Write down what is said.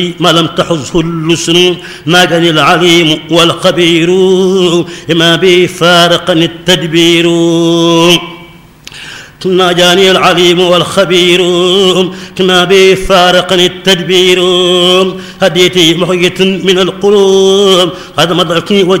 ما لم تحزه اللسن ناجني العليم والخبير ما به فارقني التدبير ناجاني العليم والخبير كما به فارقني التدبير هديتي محية من القلوب هذا مضحكني